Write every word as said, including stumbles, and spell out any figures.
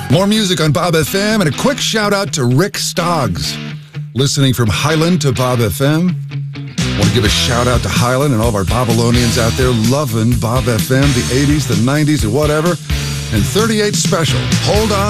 More music on Bob F M, and a quick shout out to Rick Stoggs, listening from Highland to Bob F M. Want to give a shout out to Highland and all of our Babylonians out there loving Bob F M, the eighties, the nineties, and whatever. And thirty-eight special. Hold on.